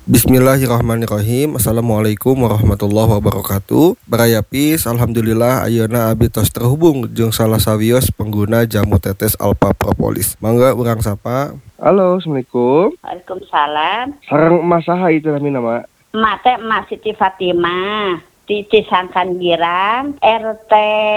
Bismillahirrahmanirrahim. Assalamualaikum warahmatullahi wabarakatuh. Barayapis, alhamdulillah ayeuna abi tos terhubung jeung salah sawios pengguna jamu tetes Alpha Propolis. Mangga urang sapa. Halo, Assalamualaikum. Waalaikumsalam. Sareng emak saha itu namina, Mak? Emak teh Emak Siti Fatimah di Cisangkan Girang, RT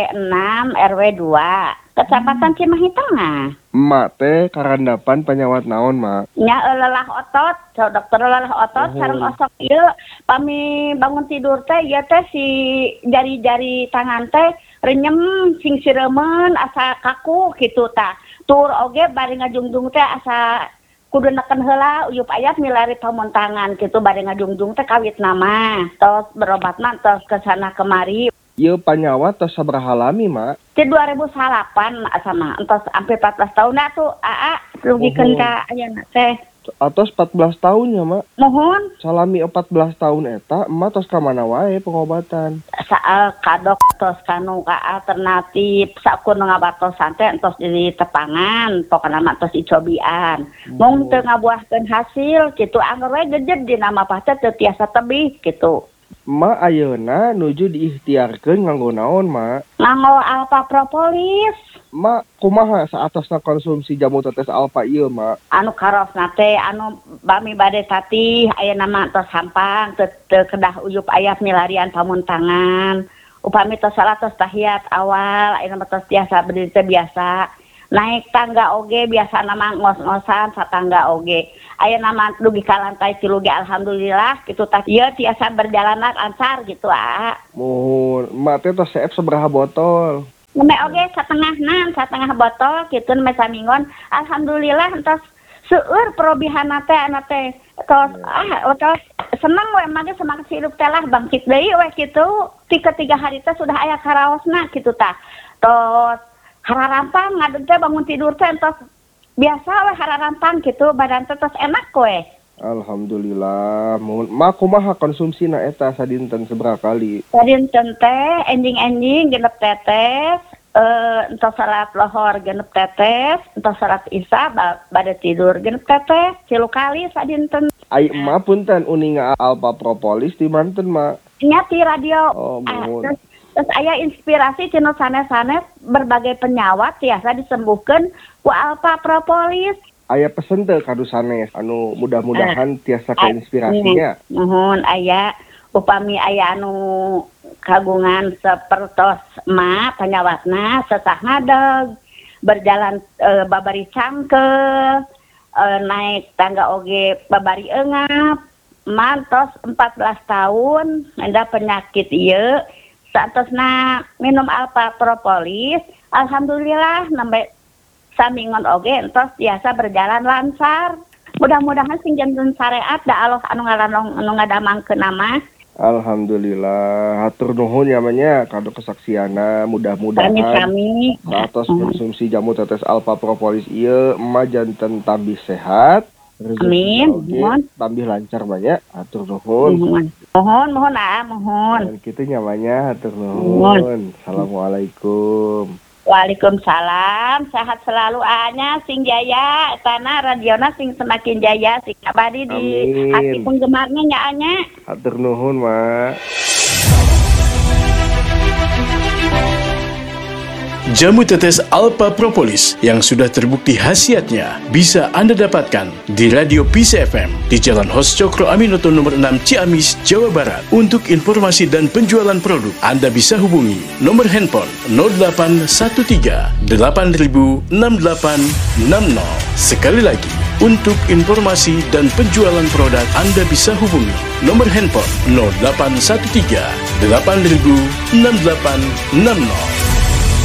6 RW 2, Kecamatan Cimahi Tengah. Emak teh karandapan penyawat naon, Mak? Nya lelah otot, so dokter lelah otot sareng osok ieu pami bangun tidur teh ieu teh si jari-jari tangan teh renyem sing siremen asa kaku kitu tah. Tur oge bari ngajungjung teh asa kudu neken heula uyup aya milari pamuntangan kitu bari ngajungjung teh kawit nama. Tos berobatna tos kesana kemari. Ieu penyawat tos sabaraha lami, Mak? Di 2008 sama entos sampai 14 tahun atuh aa rugikeun ka ayeuna teh. Atos 14 tahun ya, Mak? Mohon Salami 14 tahun eta, emak tos ka mana wae pengobatan? saal kadok tos kanu ka alternatif sakur ngabatosan teh entos di tepangan pokona mah tos dicobian mung teu ngabuahkeun hasil kitu anggar we gejed dina mah teh teu tiasa tebih kitu. Emak ayeuna nuju diikhtiarkeun nganggo naon, Mak? Nganggo Alpha Propolis Emak kumaha saatosna konsumsi jamu tetes Alpha ieu, Mak? anu karosna teh anu bami bade tatih ayeuna mah tos hampang teu kedah uyup aya milarian pamuntangan upami tos salah tos tahiyat awal ayeuna mah tos tiasa berdiri teh biasa naik tangga oge biasa nama ngos-ngosan satangga oge ayeuna mah dugi ka lantai 3 ge alhamdulillah kitu tah ieu tiasa berjalan lancar gitu Mohon, emak teh tos seep sabaraha botol? Neme oge satengah botol kitu neme samingon alhamdulillah entos seueur perobihanna teh ana teh tos tos seneng we mage semangat hidup teh lah bangkit deui we kitu ti ketiga hari teh sudah aya karaosna kitu tah tos hararampang ngadeg teh bangun tidur teh entos biasa we hararampang kitu badan teh tos enak we. Alhamdulillah. Mohon emak kumaha konsumsina eta sadinten sabaraha kali? Sadinten teh enjing-enjing genep tetes entos salat lohor genep tetes entos salat isya bade tidur genep tetes 3 kali sadinten. Ai emak punten uninga Alpha Propolis di manten, Mak? Nya ti radio. Mohon. Terus aya inspirasi cenah sanes-sanes berbagai penyawat tiasa disembuhkeun ku Alpha Propolis. Aya pesen teu kadu sanes anu mudah-mudahan tiasa kainspirasinya. Mohon aya upami aya anu kagungan sapertos emak penyawatna sesah ngadeg berjalan babari cangkel naik tangga oge babari eungap mantos 14 tahun enda penyakit ieu saatosna minum Alpha Propolis alhamdulillah nembe samingon oge entos biasa berjalan lancar. Mudah-mudahan sing janten syariat da Allah anu ngadamangkeun nama. Alhamdulillah, hatur nuhun namanya kado kesaksiana mudah-mudahan Kami atas konsumsi jamu tetes Alpha Propolis ieu emak janten tambih sehat. Amin. Mohon. Tambih lancar banyak. Hatur nuhun. Mohon Dan kitu nyamanya hatur nuhun. Assalamualaikum. Waalaikumsalam. Sehat selalu anya sing jaya tanah radiona sing semakin jaya sing abadi di hati penggemarnya nya anya. Hatur nuhun, Mak. Jamu tetes Alpha Propolis yang sudah terbukti khasiatnya bisa Anda dapatkan di Radio Peace FM di Jalan Hos Cokro Aminoto nomor 6 Ciamis, Jawa Barat. Untuk informasi dan penjualan produk, Anda bisa hubungi nomor handphone 0813 8000 6860. Sekali lagi, untuk informasi dan penjualan produk, Anda bisa hubungi nomor handphone 0813 8000 6860.